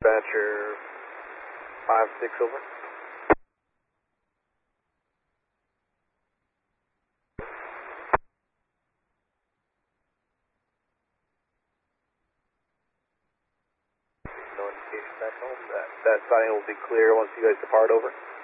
Dispatcher 5-6 over. No indication back home. That sighting will be clear once you guys depart, over.